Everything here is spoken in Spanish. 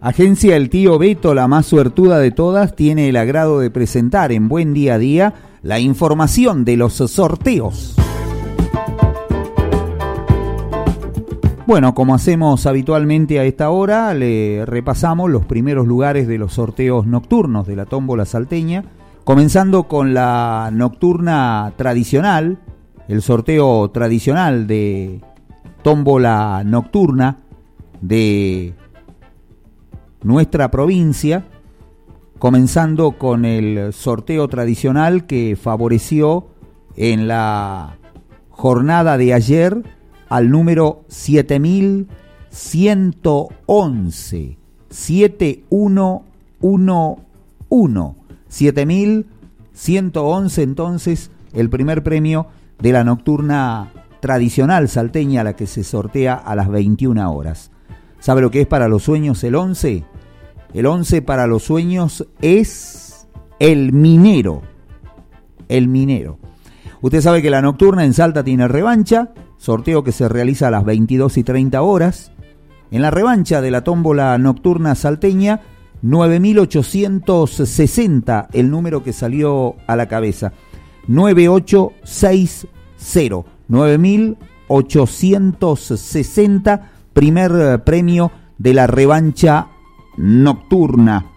Agencia El Tío Beto, la más suertuda de todas, tiene el agrado de presentar en Buen Día a Día la información de los sorteos. Bueno, como hacemos habitualmente a esta hora, le repasamos los primeros lugares de los sorteos nocturnos de la tómbola salteña, comenzando con la nocturna tradicional, el sorteo tradicional de tómbola nocturna de nuestra provincia, comenzando con el sorteo tradicional que favoreció en la jornada de ayer al número 7111, 7111, 7111, entonces el primer premio de la nocturna tradicional salteña, la que se sortea a las 21 horas. ¿Sabe lo que es para los sueños el 11? El 11 para los sueños es el minero. El minero. Usted sabe que la nocturna en Salta tiene revancha, sorteo que se realiza a las 22:30 horas. En la revancha de la tómbola nocturna salteña, 9.860, el número que salió a la cabeza. 9860. 9.860, primer premio de la revancha nocturna.